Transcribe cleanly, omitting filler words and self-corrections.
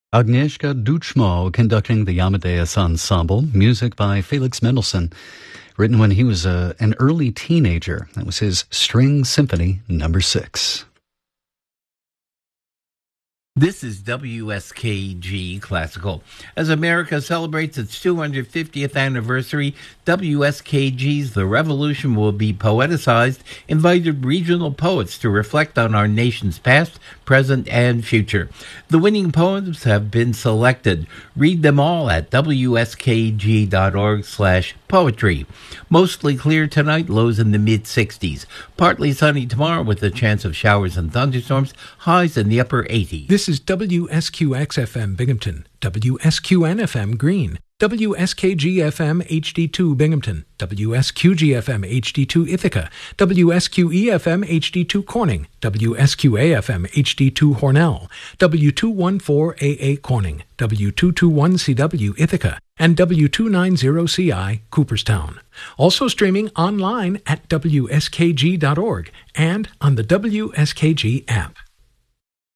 Agnieszka Duchmo conducting the Amadeus Ensemble, music by Felix Mendelssohn, written when he was an early teenager. That was his String Symphony No. 6. This is WSKG Classical. As America celebrates its 250th anniversary, WSKG's The Revolution Will Be Poeticized invited regional poets to reflect on our nation's past, present, and future. The winning poems have been selected. Read them all at wskg.org/poetry. Mostly clear tonight, lows in the mid-60s. Partly sunny tomorrow with a chance of showers and thunderstorms, highs in the upper 80s. This is WSQX-FM Binghamton, WSQN-FM Greene, WSKG-FM HD2 Binghamton, WSQG-FM HD2 Ithaca, WSQE-FM HD2 Corning, WSQA-FM HD2 Hornell, W214AA Corning, W221CW Ithaca, and W290CI Cooperstown. Also streaming online at WSKG.org and on the WSKG app.